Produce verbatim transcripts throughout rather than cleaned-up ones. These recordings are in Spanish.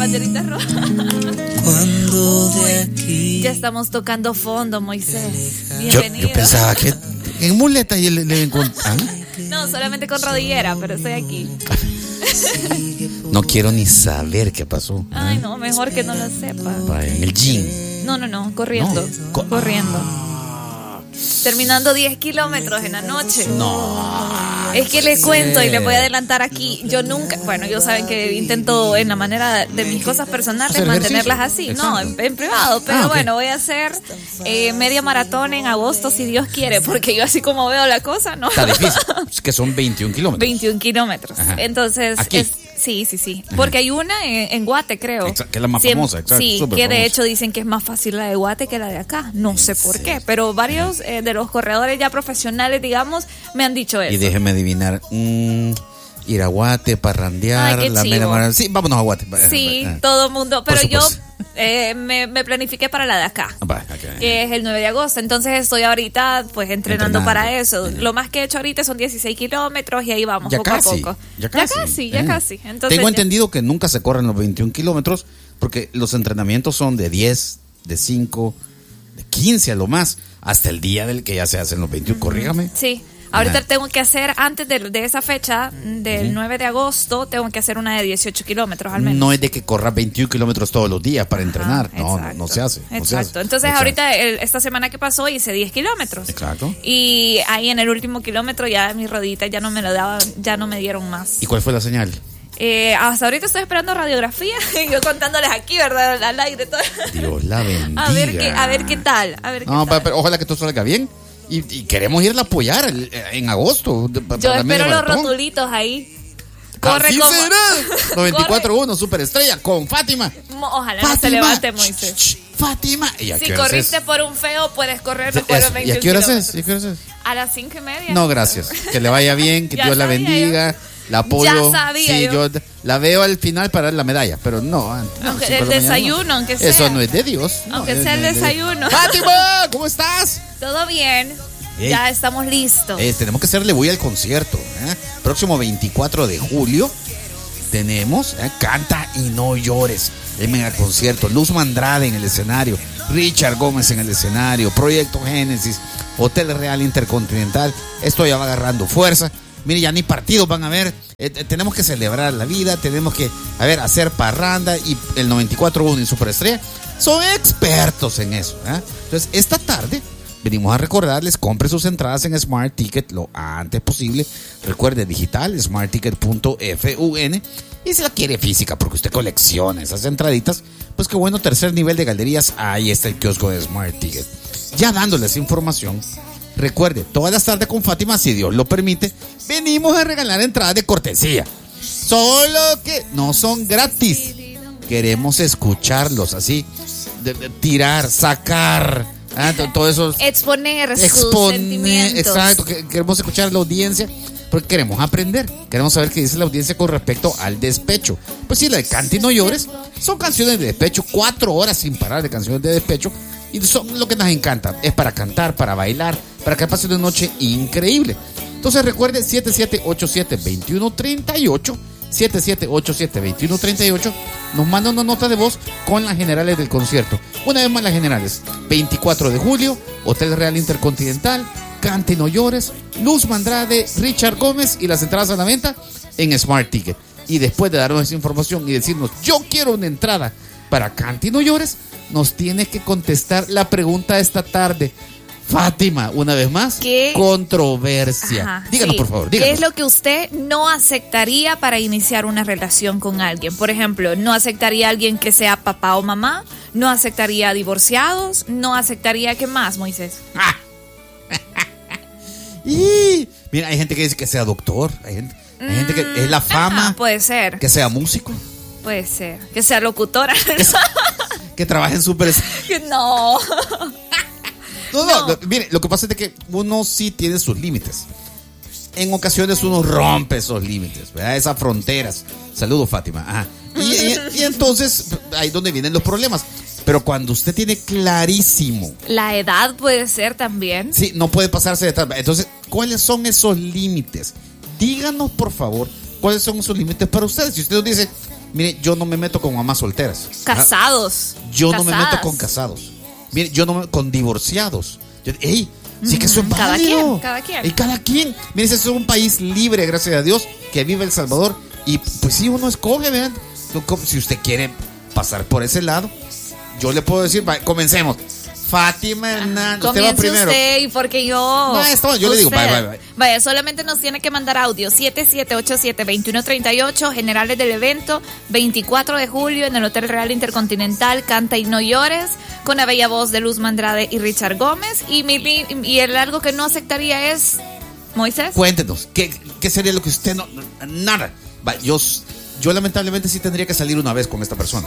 banderitas rojas. Cuando de aquí. Ya estamos tocando fondo, Moisés. Yo, Bienvenido. yo pensaba que en muleta y le, le encontré. No, solamente con rodillera, pero estoy aquí. No quiero ni saber qué pasó. Ay, no, mejor que no lo sepa. Vaya, en el gym. No, no, no, corriendo. No. Co- Corriendo. Terminando diez kilómetros en la noche. No. Es que le cuento y le voy a adelantar aquí. Yo nunca, bueno, ellos saben que intento en la manera de mis cosas personales Hacer mantenerlas ejercicio. así. No, en, en privado. Pero Ah, ok. bueno, voy a hacer eh, media maratón en agosto si Dios quiere. Porque yo así como veo la cosa, ¿no? Está difícil. Es que son veintiún kilómetros. veintiún kilómetros. Ajá. Entonces, Aquí. es, sí, sí, sí. Porque hay una en, en Guate, creo. Exacto, que es la más Siem- famosa, exacto, Sí, súper que de famosa. hecho dicen que es más fácil la de Guate que la de acá. No sé por qué, pero varios eh, de los corredores ya profesionales, digamos, me han dicho eso. Y déjeme adivinar. Mmm, ir a Guate, parrandear, Ay, qué la chivo. mera mara- Sí, vámonos a Guate. Sí, Ah, todo el mundo. Por Pero yo supuesto. eh, me, me planifiqué para la de acá. ah, va, ok. Que es el nueve de agosto, entonces estoy ahorita pues entrenando, Entrenando. para eso. Lo más que he hecho ahorita son dieciséis kilómetros y ahí vamos Ya poco casi, a poco. ya casi, ya casi, ya eh. casi. Entonces, Tengo ya- entendido que nunca se corren los veintiún kilómetros porque los entrenamientos son de diez, de cinco, de quince a lo más, hasta el día del que ya se hacen los veintiún. Corrígame. Sí. Ahorita Ajá. tengo que hacer, antes de, de esa fecha, del nueve de agosto, tengo que hacer una de dieciocho kilómetros al menos. No es de que corra veintiún kilómetros todos los días para Ajá, entrenar. No, no, exacto. no se hace. No se Exacto. hace. Entonces, Exacto. ahorita, el- esta semana que pasó, hice diez kilómetros. Exacto. Y ahí en el último kilómetro ya mis rodillitas ya no me lo daban, ya no me dieron más. ¿Y cuál fue la señal? Eh, hasta ahorita estoy esperando radiografía y yo contándoles aquí, ¿verdad? Al aire todo. Dios la bendiga. A ver qué, a ver qué tal, a ver qué No, tal. pa- pero ojalá que todo salga bien. Y, y queremos irla a apoyar el- en agosto. de- pa- Yo para la media espero los maratón. rotulitos ahí. Corre Así como... será. noventa y cuatro uno, superestrella con Fátima. Mo- Ojalá no se levante, Moisés. Sh, sh, Fátima. ¿Y a Si qué horas corriste es? por un feo, puedes correr mejor Es- en ¿Y veintiún a qué horas kilómetros. es? ¿Y a qué horas es? A las cinco y media. No, gracias. Que le vaya bien, que Ya Dios la sabía bendiga. yo. La apoyo. Ya sabía sí, yo. la veo al final para dar la medalla, pero no. antes, no, Aunque cinco el de la mañana, desayuno, no. aunque sea. Eso no es de Dios. no, Aunque es- sea el no es de Dios. desayuno. Fátima, ¿cómo estás? Todo bien. Ey. Ya estamos listos. Eh, tenemos que hacerle voy al concierto. ¿eh? Próximo veinticuatro de julio tenemos ¿eh? Canta y no llores. El mega concierto. Luz Mandrade en el escenario. Richard Gómez en el escenario. Proyecto Génesis. Hotel Real Intercontinental. Esto ya va agarrando fuerza. Mire, ya ni partidos van a ver. Eh, eh, tenemos que celebrar la vida. Tenemos que, a ver, hacer parranda. Y el noventa y cuatro punto uno y Superestrella son expertos en eso. ¿eh? Entonces, esta tarde venimos a recordarles, compre sus entradas en Smart Ticket lo antes posible. Recuerde, digital, smart ticket punto fun. Y si la quiere física, porque usted colecciona esas entraditas, pues qué bueno, tercer nivel de galerías, ahí está el kiosco de Smart Ticket. Ya dándoles información, recuerde, todas las tardes con Fátima, si Dios lo permite, venimos a regalar entradas de cortesía. Solo que no son gratis. Queremos escucharlos así, de- de tirar, sacar, ah, to- todo eso. Exponer sus Exponer, sentimientos. exacto, que- queremos escuchar a la audiencia porque queremos aprender, queremos saber qué dice la audiencia con respecto al despecho. Pues sí, la de Canta y no llores son canciones de despecho, cuatro horas sin parar de canciones de despecho, y son lo que nos encanta, es para cantar, para bailar, para que pase una noche increíble. Entonces recuerde siete siete ocho siete, dos uno tres ocho, siete siete ocho siete, dos uno tres ocho, nos manda una nota de voz con las generales del concierto. Una vez más las generales, veinticuatro de julio, Hotel Real Intercontinental, Canta y no llores, Luz Mandrade, Richard Gómez, y las entradas a la venta en Smart Ticket. Y después de darnos esa información y decirnos, yo quiero una entrada para Canta y no llores, nos tiene que contestar la pregunta de esta tarde. Fátima, una vez más, ¿Qué? controversia. Ajá, díganos, sí. por favor, ¿Qué díganos. es lo que usted no aceptaría para iniciar una relación con alguien? Por ejemplo, ¿no aceptaría a alguien que sea papá o mamá? ¿No aceptaría a divorciados? ¿No aceptaría qué más, Moisés? Ah. Y mira, hay gente que dice que sea doctor, hay gente, hay gente que es la fama, Ajá, puede ser, que sea músico, puede ser. Que sea locutora. que trabaje en super. Que no. No, no, No. lo- mire, lo que pasa es de que uno sí tiene sus límites. En ocasiones uno rompe esos límites, ¿verdad? Esas fronteras. Saludos, Fátima. Ajá. Y, y- y entonces, ahí es donde vienen los problemas. Pero cuando usted tiene clarísimo, La edad puede ser también. sí, no puede pasarse de tal. Entonces, ¿cuáles son esos límites? Díganos, por favor, cuáles son esos límites para ustedes. Si usted nos dice, Mire, yo no me meto con mamás solteras. Casados. Yo Casadas. no me meto con casados. Mire, yo no me con divorciados. Yo, ey, sí que eso es Cada válido. quien, cada quien. Y cada quien. Mire, ese es un país libre, gracias a Dios, que vive El Salvador. Y pues sí, uno escoge, vean. Si usted quiere pasar por ese lado, yo le puedo decir, va, comencemos. Fátima Hernández, usted va primero. Usted y porque yo. No, esto, yo le digo, vaya, vaya, vaya. Vaya, solamente nos tiene que mandar audio. siete siete ocho siete, dos uno tres ocho, generales del evento, veinticuatro de julio en el Hotel Real Intercontinental, Canta y No Llores, con la bella voz de Luz Mandrade y Richard Gómez. Y, mi, y el algo que no aceptaría es. Moisés. Cuéntenos, ¿qué, qué sería lo que usted no. Nada. Va, yo, yo lamentablemente sí tendría que salir una vez con esta persona.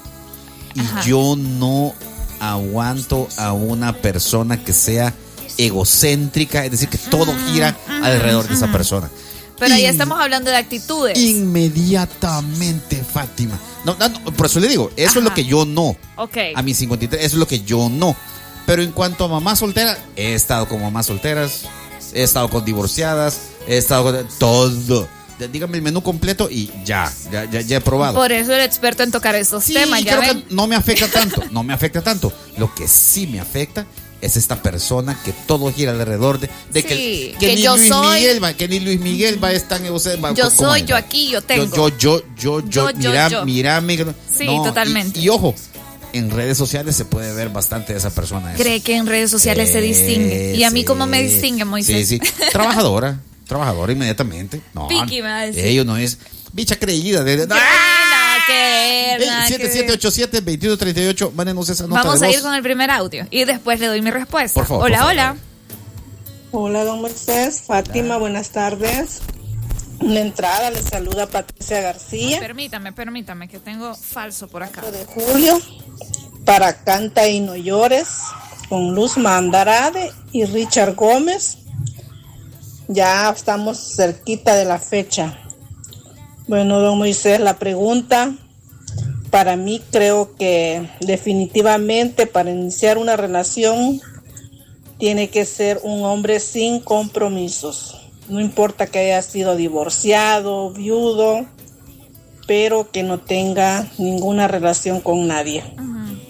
Y Ajá. yo no aguanto a una persona que sea egocéntrica, es decir, que todo gira uh-huh, alrededor uh-huh. de esa persona. Pero ahí estamos hablando de actitudes. Inmediatamente, Fátima. No, no, no, por eso le digo, eso Ajá. es lo que yo no. Okay. A mis cincuenta y tres, eso es lo que yo no. Pero en cuanto a mamás solteras, he estado con mamás solteras, he estado con divorciadas, he estado con todo. Dígame el menú completo y ya, ya, ya, ya he probado. Por eso el experto en tocar estos sí, temas. ¿ya creo ven? Que no me afecta tanto, no me afecta tanto. Lo que sí me afecta es esta persona que todo gira alrededor de, de sí, que, que, que ni yo Luis soy, Miguel va, que ni Luis Miguel va a estar en usted. Va, yo soy, yo aquí, yo tengo. Yo, yo, yo, yo, yo mira, yo. mira, mira. Sí, no, totalmente. Y, y ojo, en redes sociales se puede ver bastante de esa persona. Eso. Cree que en redes sociales eh, se distingue. ¿Y a mí sí, cómo me distingue, Moisés? Sí, sí. Trabajadora. Trabajadora inmediatamente. No, Piqui, me va a decir. Ellos no es bicha creída. De, ¡Ah! Nada que ver, nada siete siete ocho siete, dos uno tres ocho. Mándenos esa nota. Vamos de a voz. ir con el primer audio y después le doy mi respuesta. Por favor. Hola, por favor. hola. Hola, don Moisés. Fátima, hola. Buenas tardes. En la entrada le saluda Patricia García. Permítame, permítame, que tengo falso por acá. de julio para Canta y No Llores con Luz Mandrade y Richard Gómez. Ya estamos cerquita de la fecha. Bueno, don Moisés, la pregunta, para mí creo que definitivamente para iniciar una relación tiene que ser un hombre sin compromisos. No importa que haya sido divorciado, viudo, pero que no tenga ninguna relación con nadie. Uh-huh.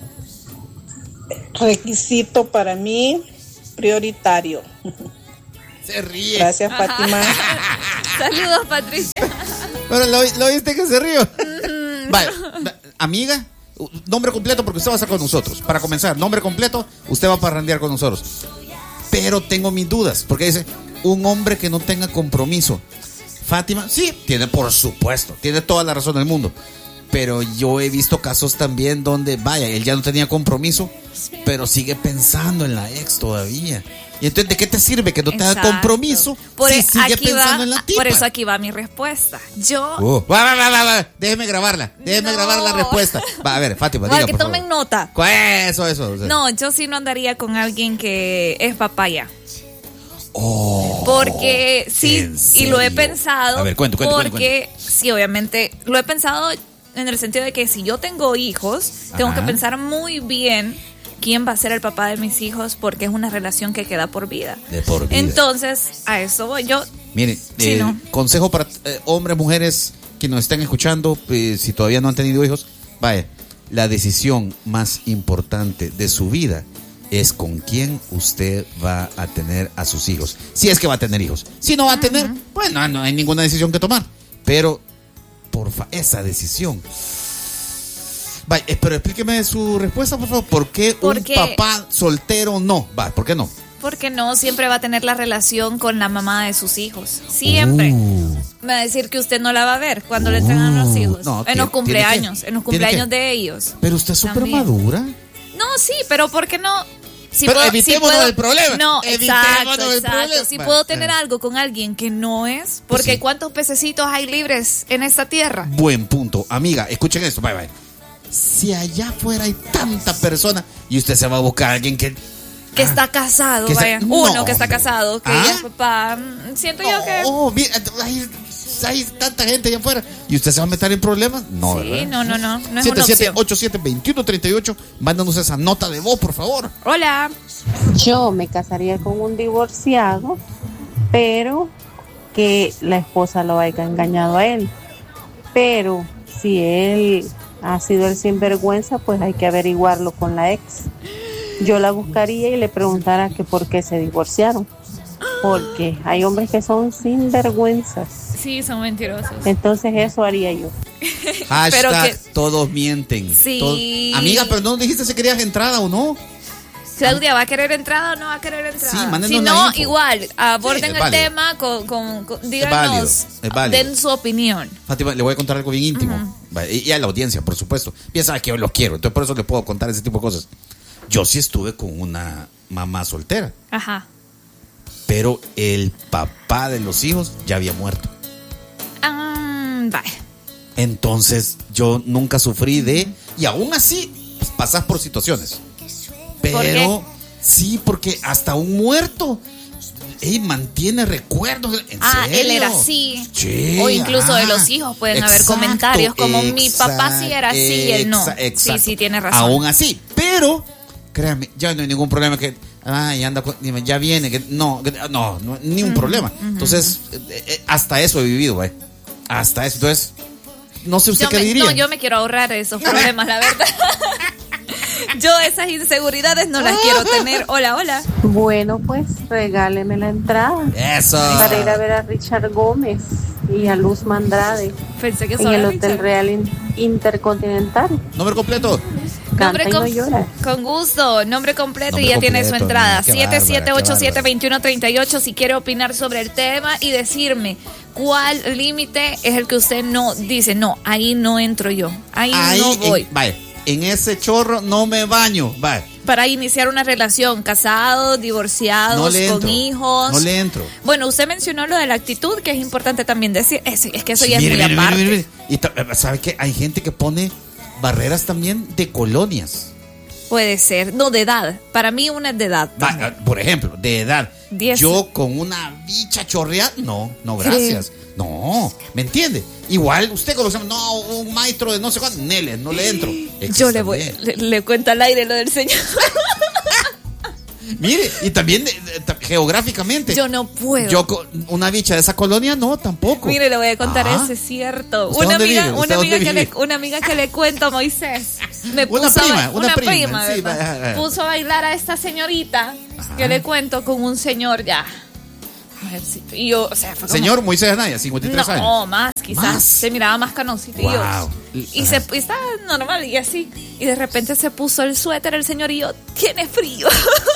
Requisito para mí prioritario. Se ríe. Gracias, Fátima. Saludos, Patricia. Bueno, ¿lo, lo oíste que se rió? Mm, vale, no. Amiga, nombre completo porque usted va a estar con nosotros. Para comenzar, nombre completo, usted va a parrandear con nosotros. Pero tengo mis dudas, porque dice, un hombre que no tenga compromiso. Fátima, sí, tiene por supuesto, tiene toda la razón del mundo. Pero yo he visto casos también donde, vaya, él ya no tenía compromiso, pero sigue pensando en la ex todavía. Y entonces, ¿de qué te sirve que no tenga compromiso por si sigue aquí pensando va, en la tipa? Por eso aquí va mi respuesta. Yo... Uh, va, va, va, va, déjeme grabarla, déjeme no. grabar la respuesta. Va, a ver, Fátima, diga, que por tomen favor. nota. Eso, eso. O sea. No, yo sí no andaría con alguien que es papá ya. Oh, porque sí, y lo he pensado. A ver, cuento, cuento, porque cuento, cuento. sí, obviamente, lo he pensado en el sentido de que si yo tengo hijos, tengo Ajá. que pensar muy bien quién va a ser el papá de mis hijos, porque es una relación que queda por vida. De por vida. Entonces, a eso voy. Yo, Mire, sí, eh, no. consejo para eh, hombres, mujeres que nos estén escuchando, eh, si todavía no han tenido hijos, vaya, la decisión más importante de su vida es con quién usted va a tener a sus hijos. Si es que va a tener hijos. Si no va a tener, uh-huh. bueno, no hay ninguna decisión que tomar. Pero, porfa, esa decisión. Vaya, pero explíqueme su respuesta, por favor. ¿Por qué Porque, un papá soltero no? Va, ¿por qué no? Porque no siempre va a tener la relación con la mamá de sus hijos. Siempre. Uh. Me va a decir que usted no la va a ver cuando uh. le entregan a los hijos. No, en los cumpleaños, en los cumpleaños de ellos. Pero usted es súper madura. No, sí, pero ¿por qué no? Si pero puedo, evitémonos si puedo, el problema. No, evitémonos exacto, el exacto. problema. Si Va, puedo tener eh. algo con alguien que no es, porque pues sí. ¿cuántos pececitos hay libres en esta tierra? Buen punto. Amiga, escuchen esto, bye bye. Si allá afuera hay tanta persona y usted se va a buscar a alguien que... Que ah, está casado, que vaya. se, Uno no, que está hombre. casado, que ¿Ah? ya es papá. Siento no, yo que... Oh, mira, hay, hay tanta gente allá afuera y usted se va a meter en problemas. No, sí, ¿verdad? no, no, no. no es siete siete una opción. ocho siete, dos uno tres ocho. Mándanos esa nota de voz, por favor. Hola. Yo me casaría con un divorciado, pero que la esposa lo haya engañado a él. Pero si él ha sido el sinvergüenza, pues hay que averiguarlo con la ex. Yo la buscaría y le preguntara que por qué se divorciaron. Porque hay hombres que son sinvergüenzas. Sí, son mentirosos. Entonces eso haría yo. Hashtag Pero que- todos mienten. Sí. Todos- Amiga, pero no dijiste si querías entrada o no. Claudia, ¿va a querer entrada o no va a querer entrada? Sí, mándenos si una no, info. igual, aborden Sí, es el válido. tema, con, con, con- válido, díganos, es válido. den su opinión. Fátima, le voy a contar algo bien íntimo. Va, Y y a la audiencia, por supuesto. Ya sabe que yo los quiero, entonces por eso le puedo contar ese tipo de cosas. Yo sí estuve con una mamá soltera, Ajá. pero el papá de los hijos ya había muerto. Ah, vaya. Entonces yo nunca sufrí de... Y aún así, pues, pasas por situaciones. Pero... qué? Sí, porque hasta un muerto... Ey, mantiene recuerdos. ¿En Ah, serio? él era así. Sí, O incluso de ah, los hijos pueden haber exacto, comentarios como mi papá exact- sí era así y él no. exa- Sí, exacto. sí, tiene razón. Aún así, pero créame, ya no hay ningún problema que ay, anda con- dime, ya viene, que no, que- no, no, ni un problema. Entonces, eh, eh, hasta eso he vivido, güey. Hasta eso. Entonces, no sé usted Yo qué me, diría. no, yo me quiero ahorrar esos problemas, la verdad. Yo esas inseguridades no las quiero tener. Hola, hola. Bueno, pues regáleme la entrada Eso. para ir a ver a Richard Gómez y a Luz Mandrade Pensé que en solo el era Hotel Richard. Real In- Intercontinental. Nombre completo. Canta Nombre y no com- llora. con gusto, nombre completo Nombre y ya tiene su completo, entrada. qué siete siete ocho siete, bárbara, qué dos uno tres ocho si quiere opinar sobre el tema y decirme cuál límite es el que usted no dice. No, ahí no entro yo. Ahí, Ahí, no voy. en, vaya, en ese chorro no me baño. Vaya. Para iniciar una relación, casados, divorciados, No le con entro. hijos. No le entro. Bueno, usted mencionó lo de la actitud, que es importante también decir. Es, es que eso Sí, ya mire, es muy mire, aparte. mire, mire. Y ta- ¿sabe qué? Hay gente que pone barreras también de colonias. Puede ser. No, de edad. Para mí una es de edad. Va, por ejemplo, de edad. Diez. Yo con una bicha chorreada, no, no, gracias. No, ¿me entiende? Igual usted conoce, no, un maestro de no sé cuánto, Nele, no le entro. Yo le voy, le, le cuento al aire lo del señor. Mire, y también de- de- ta- geográficamente. Yo no puedo. Yo con una bicha de esa colonia, no, tampoco. Mire, le voy a contar Ah. ese, es cierto. ¿Usted Una dónde amiga, vive? una ¿Usted amiga dónde que le, vive? una amiga que le cuento a Moisés. Me Una puso a prima, ba- una prima, sí, ¿verdad? va, va. Puso a bailar a esta señorita que le cuento con un señor ya. Mujercito. Y yo, o sea, fue como, Señor Moisés Anaya, cincuenta y tres años. no, más, quizás. ¿Más? Se miraba más canosito. Y, yo, Wow. y, se, y estaba normal y así. Y de repente se puso el suéter el señor y yo, tiene frío.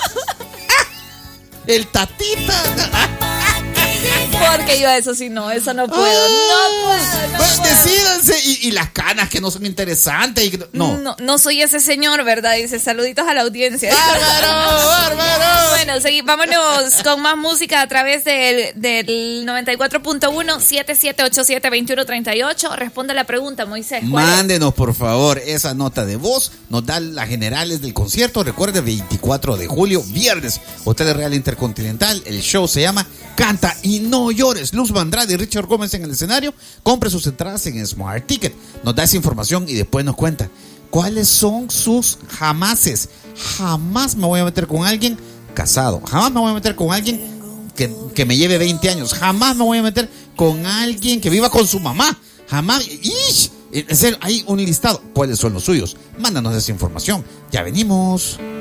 El tatita. Porque yo eso sí no, eso no puedo. No puedo, no Pues puedo. decídanse. Y, y las canas que no son interesantes. Y que no. no. No, no soy ese señor, ¿verdad? Dice, saluditos a la audiencia. ¡Bárbaro! ¡Bárbaro! Bueno, segui- vámonos con más música a través del, del noventa y cuatro punto uno, siete siete ocho siete, dos uno tres ocho. Responde la pregunta, Moisés. ¿cuál es? Mándenos, por favor, esa nota de voz. Nos dan las generales del concierto. Recuerde, veinticuatro de julio, viernes, Hotel Real Intercontinental. El show se llama Canta y no llores. Luz Mandrade y Richard Gómez en el escenario. Compre sus entradas en Smart Ticket. Nos da esa información y después nos cuenta cuáles son sus jamases. Jamás me voy a meter con alguien casado. Jamás me voy a meter con alguien que, que me lleve veinte años. Jamás me voy a meter con alguien que viva con su mamá. Jamás. ¡Ish! En serio, hay un listado. ¿Cuáles son los suyos? Mándanos esa información. Ya venimos.